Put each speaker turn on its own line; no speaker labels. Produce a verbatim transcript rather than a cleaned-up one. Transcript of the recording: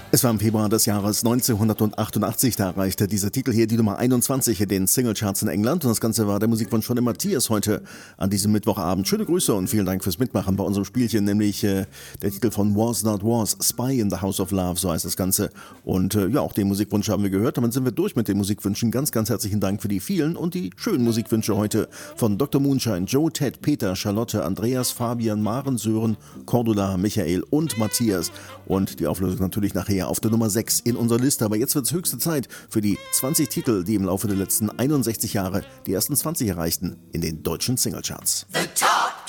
Es war im Februar des Jahres neunzehnhundertachtundachtzig, da erreichte dieser Titel hier die Nummer einundzwanzig in den Singlecharts in England und das Ganze war der Musikwunsch von dem Matthias heute an diesem Mittwochabend. Schöne Grüße und vielen Dank fürs Mitmachen bei unserem Spielchen, nämlich äh, der Titel von Was Not Was, Spy in the House of Love, so heißt das Ganze. Und äh, ja, auch den Musikwunsch haben wir gehört, damit sind wir durch mit den Musikwünschen. Ganz, ganz herzlichen Dank für die vielen und die schönen Musikwünsche heute von Doktor Moonshine, Joe, Ted, Peter, Charlotte, Andreas, Fabian, Maren, Sören, Cordula, Michael und Matthias. Und die Auflösung natürlich nachher auf der Nummer sechs in unserer Liste. Aber jetzt wird es höchste Zeit für die zwanzig Titel, die im Laufe der letzten einundsechzig Jahre die ersten zwanzig erreichten in den deutschen Singlecharts.
The Top